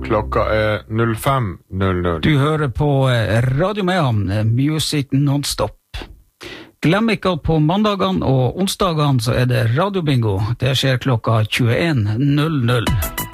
Klokka 05:00. Du hører på Radio Mehamn, Music Non-Stop. Glem ikke at på mandagene og onsdagene så det radiobingo. Det skjer klokka 21:00.